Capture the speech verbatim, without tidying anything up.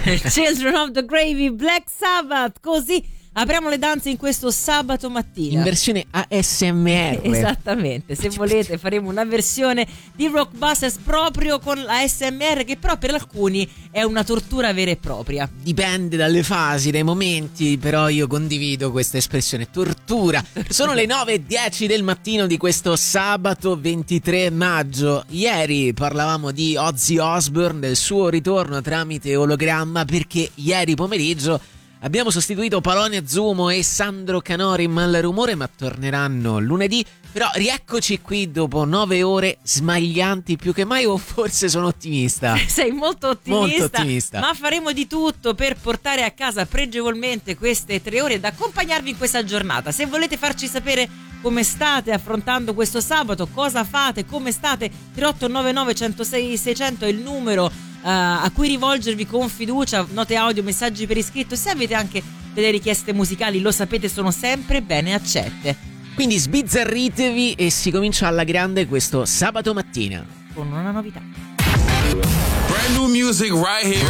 Children of the Gravy, Black Sabbath, così apriamo le danze in questo sabato mattina. In versione A S M R. Esattamente, se volete faremo una versione di Rockbusters proprio con la A S M R, che però per alcuni è una tortura vera e propria. Dipende dalle fasi, dai momenti, però io condivido questa espressione, tortura. Sono le nove e dieci del mattino di questo sabato ventitré maggio. Ieri parlavamo di Ozzy Osbourne, del suo ritorno tramite ologramma, perché ieri pomeriggio abbiamo sostituito Polonia Zumo e Sandro Canori in Malrumore, ma torneranno lunedì. Però rieccoci qui dopo nove ore smaglianti più che mai, o forse sono ottimista? Sei molto ottimista, molto ottimista. Ma faremo di tutto per portare a casa pregevolmente queste tre ore ed accompagnarvi in questa giornata. Se volete farci sapere come state affrontando questo sabato, cosa fate, come state, tre otto nove nove uno zero sei sei zero zero è il numero Uh, a cui rivolgervi con fiducia, note audio, messaggi per iscritto. Se avete anche delle richieste musicali, lo sapete, sono sempre bene accette. Quindi sbizzarritevi e si comincia alla grande questo sabato mattina con una novità. Brand new music right here.